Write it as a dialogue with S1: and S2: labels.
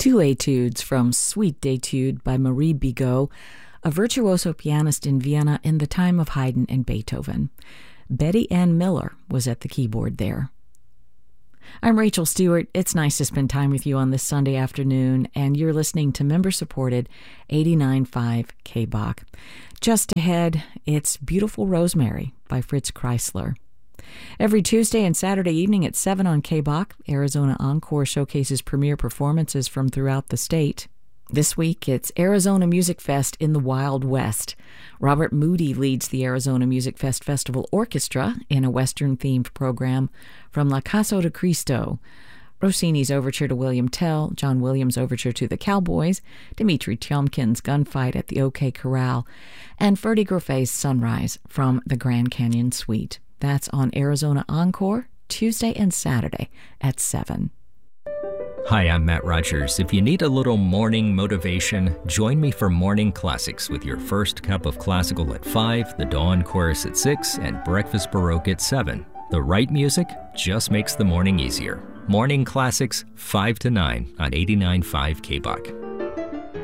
S1: Two etudes from Suite d'Etudes by Marie Bigot, a virtuoso pianist in Vienna in the time of Haydn and Beethoven. Betty Ann Miller was at the keyboard there. I'm Rachel Stewart. It's nice to spend time with you on this Sunday afternoon, and you're listening to member-supported 89.5 KBach. Just ahead, it's Beautiful Rosemary by Fritz Kreisler. Every Tuesday and Saturday evening at 7 on KBach, Arizona Encore showcases premier performances from throughout the state. This week, it's Arizona Music Fest in the Wild West. Robert Moody leads the Arizona Music Fest Festival Orchestra in a Western-themed program from La Casa de Cristo. Rossini's Overture to William Tell, John Williams' Overture to the Cowboys, Dmitri Tiomkin's Gunfight at the OK Corral, and Ferdy Groffet's Sunrise from the Grand Canyon Suite. That's on Arizona Encore, Tuesday and Saturday at 7.
S2: Hi, I'm Matt Rogers. If you need a little morning motivation, join me for Morning Classics with your first cup of classical at 5, the Dawn Chorus at 6, and Breakfast Baroque at 7. The right music just makes the morning easier. Morning Classics, 5 to 9 on 89.5 KBach.